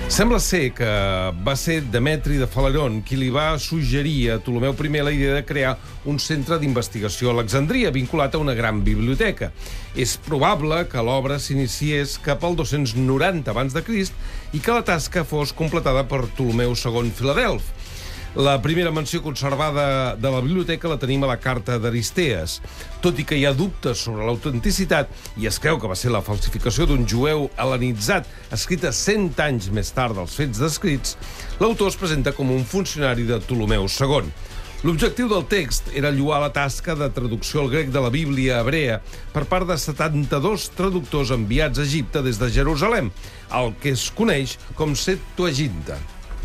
Sembla ser que va ser Demetri de Faleron qui li va suggerir a Ptolemeu I la idea de crear un centre d'investigació a Alexandria, vinculat a una gran biblioteca. És probable que l'obra s'iniciés cap al 290 abans de Crist i que la tasca fos completada per Ptolemeu II Filadelf. La primera menció conservada de la biblioteca la tenim a la carta d'Aristees. Tot i que hi ha dubtes sobre l'autenticitat i es creu que va ser la falsificació d'un jueu hel·lenitzat escrita 100 anys més tard dels fets descrits, l'autor es presenta com un funcionari de Ptolemeu II. L'objectiu del text era lloar la tasca de traducció al grec de la Bíblia hebrea per part de 72 traductors enviats a Egipte des de Jerusalem, el que es coneix com Septuaginta.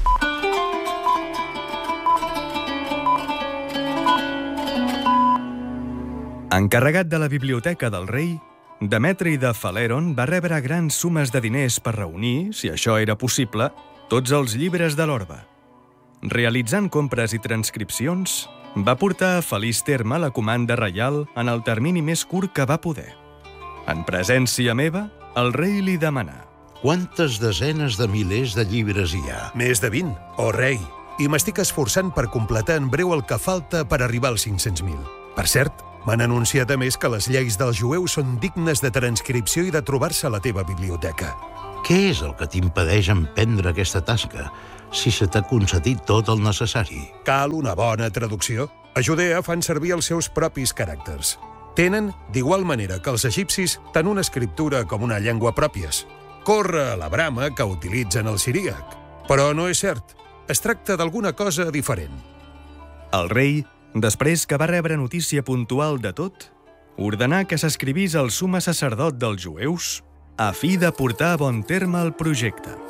Encarregat de la biblioteca del rei, Demetri de Faleron va rebre grans sumes de diners per reunir, si això era possible, tots els llibres de l'orbe. Realitzant compres i transcripcions, va portar a feliç terme la comanda reial en el termini més curt que va poder. En presència meva, el rei li demanà: Quantes desenes de milers de llibres hi ha? Més de 20, rei. I m'estic esforçant per completar en breu el que falta per arribar als 500.000. Per cert, m'han anunciat a més que les lleis dels jueus són dignes de transcripció i de trobar-se a la teva biblioteca. Què és el que t'impedeix emprendre aquesta tasca, si se t'ha concedit tot el necessari? Cal una bona traducció. A Judea fan servir els seus propis caràcters. Tenen, d'igual manera que els egipcis, tant una escriptura com una llengua pròpies. Corre a la brama que utilitzen el siríac. Però no és cert. Es tracta d'alguna cosa diferent. El rei, després que va rebre notícia puntual de tot, ordenà que s'escrivís el summe sacerdot dels jueus a fi de portar a bon terme el projecte.